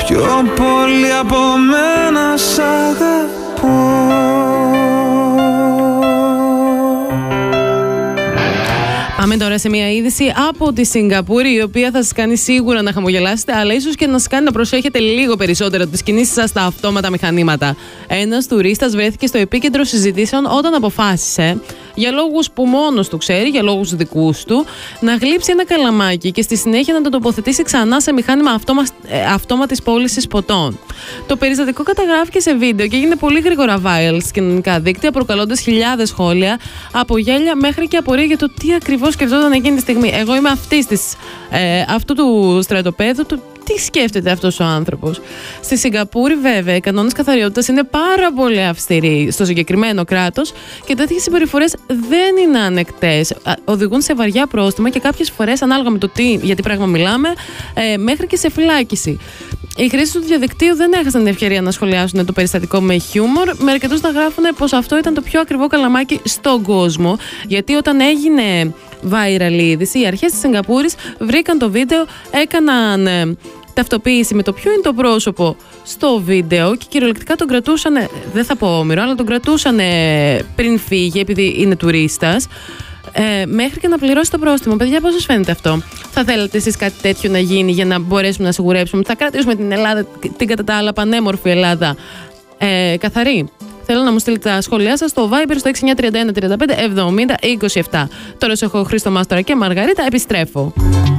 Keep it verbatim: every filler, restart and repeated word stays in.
πιο πολύ από μένα σ' αγαπώ. Πάμε τώρα σε μια είδηση από τη Σιγκαπούρη, η οποία θα σας κάνει σίγουρα να χαμογελάσετε, αλλά ίσως και να σας κάνει να προσέχετε λίγο περισσότερο τις κινήσεις σας στα αυτόματα μηχανήματα. Ένας τουρίστας βρέθηκε στο επίκεντρο συζητήσεων όταν αποφάσισε, για λόγους που μόνος του ξέρει, για λόγους δικούς του, να γλύψει ένα καλαμάκι και στη συνέχεια να το τοποθετήσει ξανά σε μηχάνημα αυτόμα, ε, αυτόματης πώλησης ποτών. Το περιστατικό καταγράφηκε σε βίντεο και έγινε πολύ γρήγορα viral στις κοινωνικά δίκτυα, προκαλώντας χιλιάδες σχόλια, από γέλια μέχρι και απορία για το τι ακριβώς σκεφτόταν εκείνη τη στιγμή. Εγώ είμαι αυτής της, ε, αυτού του στρατοπέδου, του τι σκέφτεται αυτός ο άνθρωπος. Στη Σιγκαπούρη, βέβαια, οι κανόνες καθαριότητας είναι πάρα πολύ αυστηροί στο συγκεκριμένο κράτος και τέτοιες συμπεριφορές δεν είναι ανεκτές. Οδηγούν σε βαριά πρόστιμα και κάποιες φορές, ανάλογα με το τι, για τι πράγμα μιλάμε, ε, μέχρι και σε φυλάκιση. Οι χρήστες του διαδικτύου δεν έχασαν την ευκαιρία να σχολιάσουν το περιστατικό με χιούμορ, με αρκετούς να γράφουν πως αυτό ήταν το πιο ακριβό καλαμάκι στον κόσμο, γιατί όταν έγινε viral η είδηση, οι αρχές της Σιγκαπούρης βρήκαν το βίντεο, έκαναν ε, ταυτοποίηση με το ποιο είναι το πρόσωπο στο βίντεο και κυριολεκτικά τον κρατούσαν, δεν θα πω όμηρο, αλλά τον κρατούσαν πριν φύγει επειδή είναι τουρίστας, ε, μέχρι και να πληρώσει το πρόστιμο. Παιδιά, πώς σας φαίνεται αυτό? Θα θέλετε εσείς κάτι τέτοιο να γίνει για να μπορέσουμε να σιγουρέψουμε ότι θα κρατήσουμε την Ελλάδα, την κατά τα άλλα πανέμορφη Ελλάδα, ε, καθαρή? Θέλω να μου στείλετε τα σχόλιά σας στο Viber στο έξι εννιά τρία ένα τρία πέντε εβδομήντα είκοσι επτά. Τώρα σε έχω Χρήστο Μάστορα και Μαργαρίτα. Επιστρέφω.